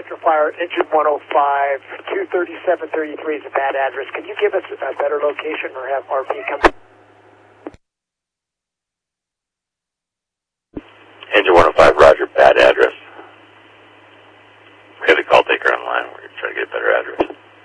Metro Fire, engine 105, 23733 is a bad address. Can you give us a better location or have RP come?